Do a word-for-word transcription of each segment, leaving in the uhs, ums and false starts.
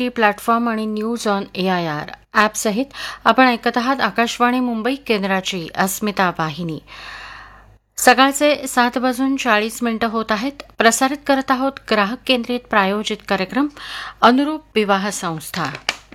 T platform आणि news on A I R ॲपसहित आपण ऐकत आहात आकाशवाणी मुंबई केंद्राची अस्मिता वाहिनी. सकाळचे सात वाजून चाळीस मिनिटं होत आहेत. प्रसारित करत आहोत ग्राहक केंद्रित प्रायोजित कार्यक्रम अनुरूप विवाह संस्था.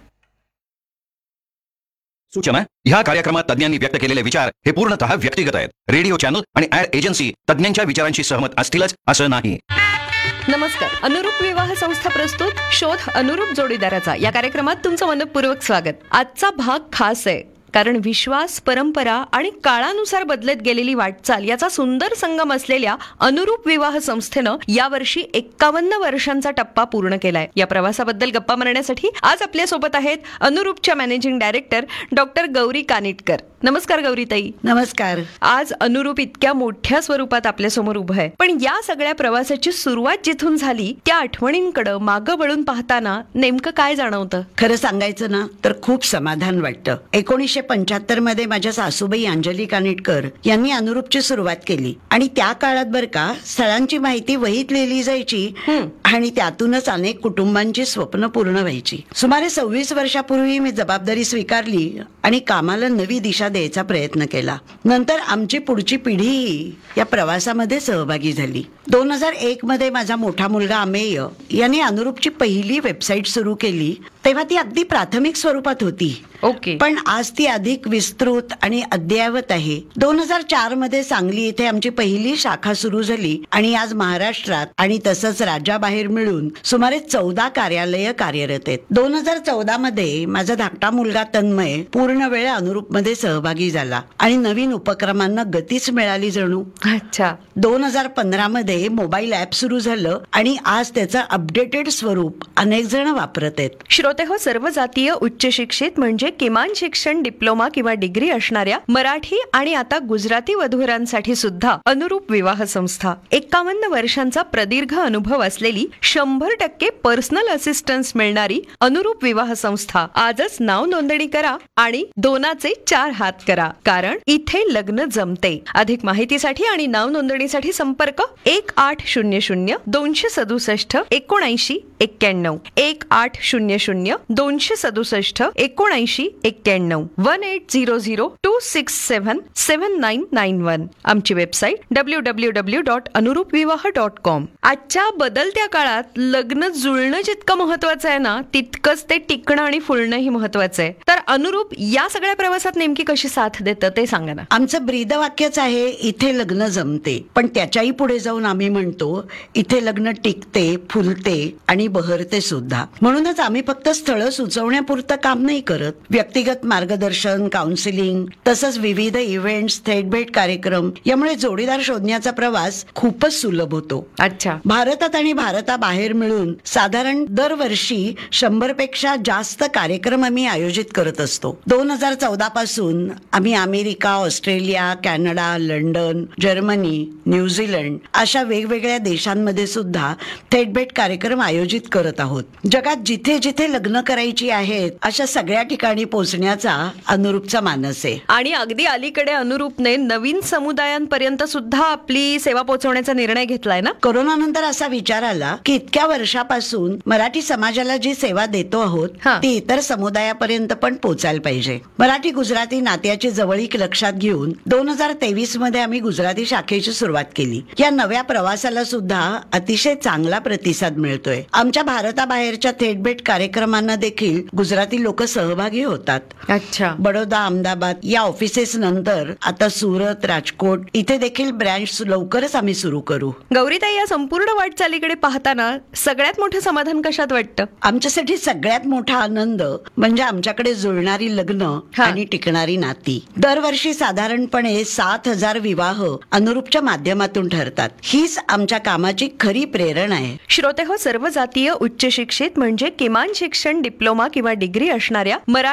सूचना: ह्या कार्यक्रमात तज्ञांनी व्यक्त केलेले विचार हे पूर्णतः व्यक्तिगत आहेत. रेडिओ चॅनल आणि ॲड एजन्सी तज्ञांच्या विचारांशी सहमत असतीलच असं नाही. नमस्कार. अनुरूप विवाह संस्था प्रस्तुत शोध अनुरूप जोडीदाराचा या कार्यक्रमात तुमचं मनपूर्वक स्वागत. आजचा भाग खास आहे कारण विश्वास, परंपरा आणि काळानुसार बदलत गेलेली वाटचाल याचा सुंदर संगम असलेल्या अनुरूप विवाह संस्थेनं यावर्षी एक्कावन्न वर्षांचा टप्पा पूर्ण केलाय. या प्रवासाबद्दल गप्पा मारण्यासाठी आज आपल्या सोबत आहेत अनुरूपच्या managing director doctor Gauri Kanitkar. नमस्कार गौरीताई. नमस्कार. आज अनुरूप इतक्या मोठ्या स्वरूपात आपल्या समोर उभं आहे, पण या सगळ्या प्रवासाची सुरुवात जिथून झाली त्या आठवणींकडे मागं वळून पाहताना नेमकं काय जाणवतं? खरं सांगायचं ना तर खूप समाधान वाटतं. एकोणीसशे पंच्याहत्तर मध्ये माझ्या सासूबाई अंजली कानिटकर यांनी अनुरूपची सुरुवात केली आणि त्या काळात बर का स्थळांची माहिती वहीत लिहिली जायची आणि त्यातूनच अनेक कुटुंबांची स्वप्न पूर्ण व्हायची. सुमारे सव्वीस वर्षापूर्वी मी जबाबदारी स्वीकारली आणि कामाला नवी दिशा द्यायचा प्रयत्न केला. नंतर आमची पुढची पिढीही या प्रवासामध्ये सहभागी झाली. दोन हजार एक मध्ये माझा मोठा मुलगा अमेय यांनी अनुरूपची पहिली वेबसाईट सुरू केली. तेव्हा ती अगदी प्राथमिक स्वरूपात होती. ओके. पण आज ती अधिक विस्तृत आणि अद्ययावत आहे. दोन हजार चार मध्ये सांगली इथे आमची पहिली शाखा सुरू झाली आणि आज महाराष्ट्रात आणि तसंच राज्याबाहेर मिळून सुमारे चौदा कार्यालय कार्यरत आहेत. दोन हजार चौदा मध्ये माझा धाकटा मुलगा तन्मय पूर्ण वेळ अनुरूप मध्ये सहभागी झाला आणि नवीन उपक्रमांना गतीच मिळाली जणू. अच्छा. दोन हजार पंधरा मध्ये मोबाईल ऍप सुरू झालं आणि आज त्याचं अपडेटेड स्वरूप अनेक जण वापरत आहेत. श्रोते हो, सर्व जातीय उच्च शिक्षित म्हणजे किमान शिक्षण डिप्लोमा किंवा डिग्री असणाऱ्या मराठी आणि आता गुजराती वधूवरांसाठी सुद्धा अनुरूप विवाह संस्था, एक्कावन्न वर्षांचा प्रदीर्घ अनुभव असलेली, शंभर टक्के पर्सनल असिस्टन्स मिळणारी अनुरूप विवाह संस्था. आजच नाव नोंदणी करा आणि दोनाचे चार हात करा, कारण इथे लग्न जमते. अधिक माहितीसाठी आणि नाव नोंदणीसाठी संपर्क एक आठ शून्य शून्य दोनशे सदुसष्ट एकोणऐंशी एक्क्याण्णव एक आठ शून्य शून्य दोनशे सदुसष्ट एकोणऐंशी एक्क्याण्णव one eight zero zero to six seven seven nine nine one. आमची website W W W dot अनुरूप विवाह डॉट कॉम. आजच्या बदलत्या काळात लग्न जुळणं जितकं महत्वाचं आहे ना, तितकंच ते टिकणं आणि फुलणंही महत्वाचं आहे. तर अनुरूप या सगळ्या प्रवासात नेमकी कशी साथ देतं ते सांगा ना. आमचं ब्रीदवाक्यच आहे इथे लग्न जमते, पण त्याच्याही पुढे जाऊन आम्ही म्हणतो इथे लग्न टिकते, फुलते आणि बहरते सुद्धा. म्हणूनच आम्ही फक्त स्थळ सुचवण्यापुरतं काम नाही करत. व्यक्तिगत मार्गदर्शन, काउन्सिलिंग तसंच विविध इव्हेंट्स, थेट भेट कार्यक्रम यामुळे जोडीदार शोधण्याचा प्रवास खूपच सुलभ होतो. अच्छा. भारतात आणि भारताबाहेर मिळून साधारण दरवर्षी शंभर पेक्षा जास्त कार्यक्रम आम्ही आयोजित करत असतो. दोन हजार चौदा पासून आम्ही America, Australia, Canada, London, Germany, New Zealand अशा वेगवेगळ्या देशांमध्ये सुद्धा थेट भेट कार्यक्रम आयोजित करत आहोत. जगात जिथे जिथे लग्न करायची आहेत अशा सगळ्या ठिकाणी पोहोचण्याचा अनुरूपचा मानस आहे. आणि अगदी अलीकडे अनुरूपने नवीन समुदायांपर्यंत सुद्धा आपली सेवा पोहोचवण्याचा निर्णय घेतलाय ना. कोरोना नंतर असा विचार आला की इतक्या वर्षापासून मराठी समाजाला जी सेवा देतो आहोत ती इतर समुदायापर्यंत पण पोहोचायला पाहिजे. मराठी गुजराती नात्याची जवळीक लक्षात घेऊन दोन हजार तेवीस मध्ये आम्ही गुजराती शाखेची सुरुवात केली. या नव्या प्रवासाला सुद्धा अतिशय चांगला प्रतिसाद मिळतोय. आमच्या भारताबाहेरच्या थेट भेट कार्यक्रमांना देखील गुजराती लोक सहभागी होतात. अच्छा. बडोदा, अहमदाबाद या ऑफिसेस नंतर आता सुरत, राजकोट इथे देखील ब्रँच लवकरच आम्ही सुरू करू. गौरीताई, या संपूर्ण वाटचालीकडे पाहताना सगळ्यात मोठं समाधान कशात वाटतं? आमच्यासाठी सगळ्यात मोठा आनंद म्हणजे आमच्याकडे जुळणारी लग्न आणि टिकणारी नाती. दरवर्षी साधारणपणे सात हजार विवाह अनुरूपच्या माध्यमातून ठरतात. हीच आमच्या कामाची खरी प्रेरणा आहे. श्रोते हो, सर्व जातीय उच्च शिक्षित म्हणजे किमान शिक्षण डिप्लोमा किंवा डिग्री असणाऱ्या मराठी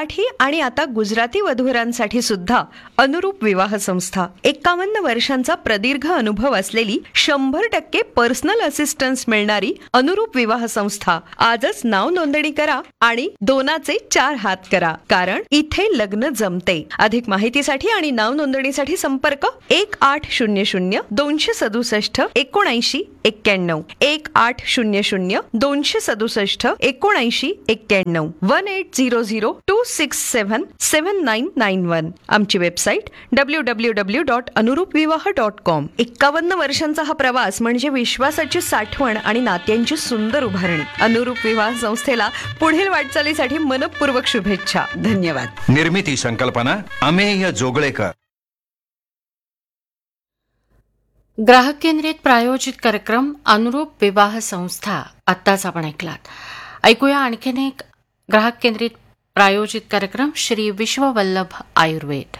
मराठी आणि आता गुजराती वधूवरांसाठी सुद्धा अनुरूप विवाह संस्था. एक्कावन्न वर्षांचा प्रदीर्घ अनुभव असलेली शंभर टक्के पर्सनल असिस्टन्स मिळणारी अनुरूप विवाह संस्था. आजच नाव नोंदणी करा आणि दोनाचे चार हात करा, कारण इथे लग्न जमते. अधिक माहितीसाठी आणि नाव नोंदणीसाठी संपर्क एक आठ शून्य शून्य दोनशे सदुसष्ट एकोणऐंशी एक्क्याण्णव एक आठ शून्य शून्य दोनशे सदुसष्ट एकोणऐंशी एक्क्याण्णव one eight zero zero to six seven seven nine nine one. आमची website W W W dot अनुरूप विवाह डॉट कॉम. एक्कावन्न वर्षांचा हा प्रवास म्हणजे विश्वासाची साठवण आणि नात्यांची सुंदर उभारणी. अनुरूप विवाह संस्थेला पुढील वाटचालीसाठी मनपूर्वक शुभेच्छा. धन्यवाद. निर्मिती संकल्पना अमेय जोगळेकर. ग्राहक केंद्रित प्रायोजित कार्यक्रम अनुरूप विवाह संस्था आत्ताच आपण ऐकलात. ऐकूया आणखीन एक ग्राहक केंद्रित प्रायोजित कार्यक्रम श्री विश्ववल्लभ आयुर्वेद.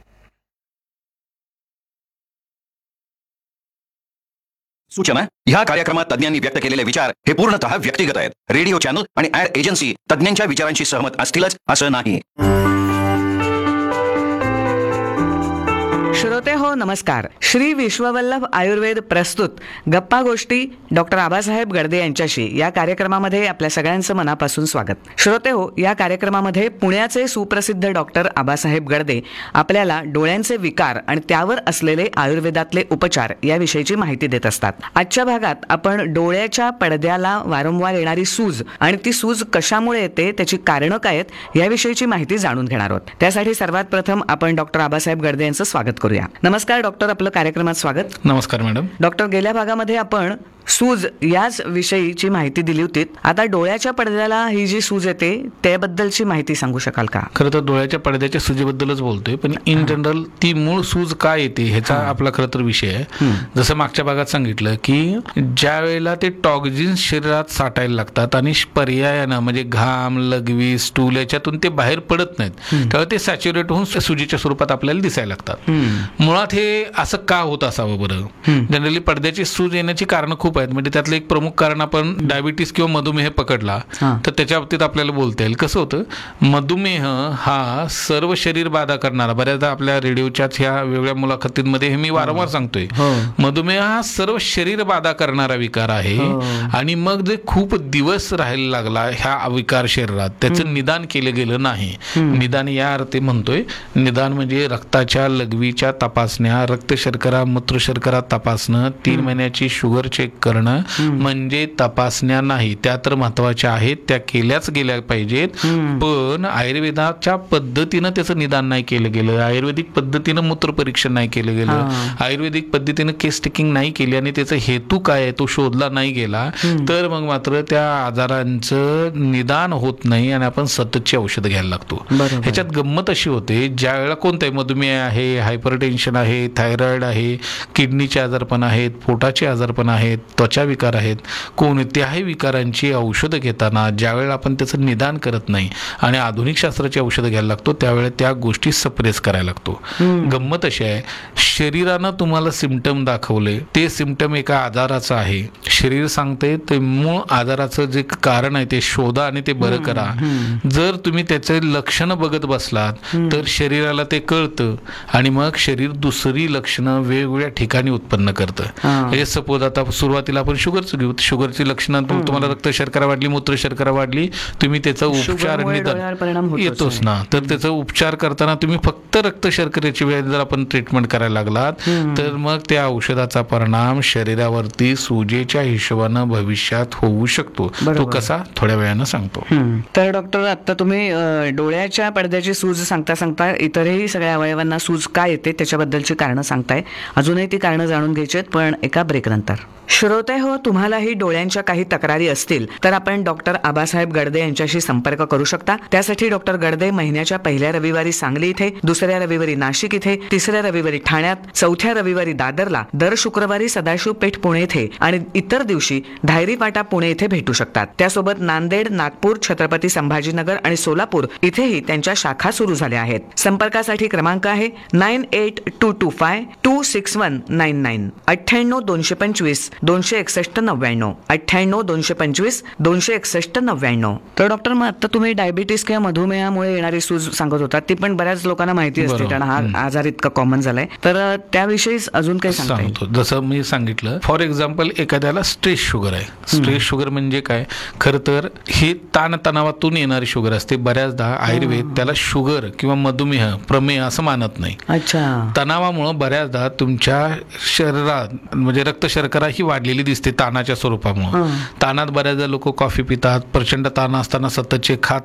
सूचना: ह्या कार्यक्रमात तज्ञांनी व्यक्त केलेले विचार हे पूर्णतः व्यक्तिगत आहेत. रेडिओ चॅनल आणि ऍड एजन्सी तज्ञांच्या विचारांशी सहमत असतीलच असं नाही. श्रोते हो, नमस्कार. श्री विश्ववल्लभ आयुर्वेद प्रस्तुत गप्पा गोष्टी डॉक्टर आबासाहेब गडदे यांच्याशी या कार्यक्रमामध्ये आपल्या सगळ्यांचं मनापासून स्वागत. श्रोते हो, या कार्यक्रमामध्ये पुण्याचे सुप्रसिद्ध डॉक्टर आबासाहेब गडदे आपल्याला डोळ्यांचे विकार आणि त्यावर असलेले आयुर्वेदातले उपचार याविषयीची माहिती देत असतात. आजच्या भागात आपण डोळ्याच्या पडद्याला वारंवार येणारी सूज आणि ती सूज कशामुळे येते, त्याची कारणं काय आहेत याविषयीची माहिती जाणून घेणार आहोत. त्यासाठी सर्वात प्रथम आपण डॉक्टर आबासाहेब गडदे यांचं स्वागत करूया. नमस्कार डॉक्टर, आपलं कार्यक्रमात स्वागत. नमस्कार मॅडम. डॉक्टर, गेल्या भागामध्ये आपण सूज याच विषयीची माहिती दिली होती. आता डोळ्याच्या पडद्याला ही जी सूज येते त्याबद्दलची माहिती सांगू शकाल का? खरं तर डोळ्याच्या पडद्याच्या सुजीबद्दलच बोलतोय, पण इन जनरल ती मूळ सूज काय येते ह्याचा आपला खरं तर विषय आहे. जसं मागच्या भागात सांगितलं की ज्या वेळेला ते टॉक्झिन्स शरीरात साठायला लागतात आणि पर्यायानं म्हणजे घाम, लघवी, स्टूल याच्यातून ते बाहेर पडत नाहीत, त्यावेळी ते सॅच्युरेट होऊन सुजीच्या स्वरूपात आपल्याला दिसायला लागतात. मुळात हे असं का होत असावं बरं? जनरली पडद्याची सूज येण्याची कारण खूप आहेत. म्हणजे त्यातलं एक प्रमुख कारण आपण डायबिटीस किंवा मधुमेह पकडला तर त्याच्या बाबतीत आपल्याला बोलता येईल. कसं होतं, मधुमेह हा सर्व शरीर बाधा करणारा, बऱ्याचदा आपल्या रेडिओच्या ह्या वेगळ्या मुलाखतींमध्ये हे मी वारंवार सांगतोय, मधुमेह हा सर्व शरीर बाधा करणारा विकार आहे. आणि मग जे खूप दिवस राहायला लागला ह्या विकार शरीरात, त्याचं निदान केलं गेलं नाही. निदान या अर्थी म्हणतोय, निदान म्हणजे रक्ताच्या लघवीच्या तपासण्या, रक्त शर्करा, मूत्र शर्करा तपासणं, तीन महिन्याची शुगर चेक करणं म्हणजे तपासण्या नाही. त्या तर महत्वाच्या आहेत, त्या केल्याच गेल्या पाहिजेत. पण आयुर्वेदाच्या पद्धतीनं त्याचं निदान नाही केलं गेलं, आयुर्वेदिक पद्धतीनं मूत्र परीक्षण नाही केलं गेलं, आयुर्वेदिक पद्धतीनं केस टेकिंग नाही केली आणि त्याचा हेतू काय आहे तो शोधला नाही गेला, तर मग मात्र त्या आजारांचं निदान होत नाही आणि आपण सततची औषधं घ्यायला लागतो. ह्याच्यात गंमत अशी होते, ज्या वेळेला कोणताही मधुमेह आहे, हायपरटेन्शन आहे, थायरॉइड आहे, किडनीचे आजारपण आहेत, पोटाचे आजारपण आहेत, त्वचा विकार आहेत, कोणत्याही विकारांची औषधं घेताना ज्यावेळेला आपण त्याचं निदान करत नाही आणि आधुनिक शास्त्राची औषधं घ्यायला लागतो त्यावेळेला त्या गोष्टी सप्रेस करायला लागतो. गंमत अशी आहे, शरीरानं तुम्हाला सिम्पटम दाखवले, ते सिम्पटम एका आजाराचं आहे, शरीर सांगते ते मूळ आजाराचं जे कारण आहे ते शोधा आणि ते बरं करा. जर तुम्ही त्याचे लक्षणं बघत बसलात तर शरीराला ते कळतं आणि मग शरीर दुसरी लक्षणं वेगवेगळ्या ठिकाणी उत्पन्न करतं. हे सपोज आता सुरुवातीला आपण शुगरचं घेऊ, शुगरची लक्षणं तुम्हाला रक्त शर्करा वाढली, मूत्र शर्करा वाढली, तुम्ही त्याचा उपचार निदान येतोच ना, तर त्याचा उपचार करताना तुम्ही फक्त रक्त शर्करेची वेळ जर आपण ट्रीटमेंट करायला लागलात तर मग त्या औषधाचा परिणाम शरीरावरती सुजेच्या हिशोबानं भविष्यात होऊ शकतो. तो कसा थोड्या वेळानं सांगतो. तर डॉक्टर, आता तुम्ही डोळ्याच्या पडद्याची सूज सांगता सांगता इतरही सगळ्या अवयवांना सूज काय येते त्याच्याबद्दलची कारणं सांगताय. अजूनही ती कारणं जाणून घ्यायची आहेत, पण एका ब्रेक नंतर. श्रोते हो, तुम्हालाही डोळ्यांच्या काही तक्रारी असतील तर आपण डॉक्टर आबासाहेब गडदे यांच्याशी संपर्क करू शकता. त्यासाठी डॉक्टर गडदे महिन्याच्या पहिल्या रविवारी सांगली इथे, दुसऱ्या रविवारी नाशिक इथे, तिसऱ्या रविवारी ठाण्यात, चौथ्या रविवारी दादरला, दर शुक्रवारी सदाशिव पेठ पुणे इथे आणि इतर दिवशी धायरी फाटा पुणे इथे भेटू शकतात. त्यासोबत नांदेड, नागपूर, छत्रपती संभाजीनगर आणि सोलापूर इथेही त्यांच्या शाखा सुरू झाल्या आहेत. संपर्कासाठी क्रमांक आहे nine eight to to five to six one nine nine अठ्ठ्याण्णव दोनशे पंचवीस दोनशे एकसष्ट नव्याण्णव अठ्ठ्याण्णव दोनशे पंचवीस दोनशे एकसष्ट नव्याण्णव. तर डॉक्टर, मग आता तुम्ही डायबिटीस किंवा मधुमेहामुळे येणारी सूज सांगत होता, ती पण बऱ्याच लोकांना माहिती असते, बरोबर. कारण हा आजार इतका कॉमन झालाय. तर त्याविषयी अजून काही सांगता येईल? सांगतो. जसं मी सांगितलं, फॉर एक्झाम्पल एखाद्याला स्ट्रेस शुगर आहे. स्ट्रेस शुगर म्हणजे काय, खरं तर ही ताणतणावातून येणारी शुगर असते. बऱ्याचदा आयुर्वेद त्याला शुगर किंवा मधुमेह, प्रमेह असं मानत नाही. अच्छा. तणावामुळं बऱ्याचदा तुमच्या शरीरात म्हणजे रक्त शर्करा ही वाढलेली दिसते ताणाच्या स्वरूपामुळे. ताणात बऱ्याचदा लोक कॉफी पितात, प्रचंड ताण असताना सततचे खात